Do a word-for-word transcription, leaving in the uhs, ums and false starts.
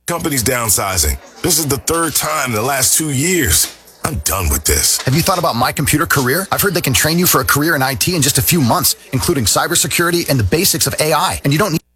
Company's downsizing. This is the third time in the last two years. I'm done with this. Have you thought about My Computer Career? I've heard they can train you for a career in I T in just a few months, including cybersecurity and the basics of A I. And you don't need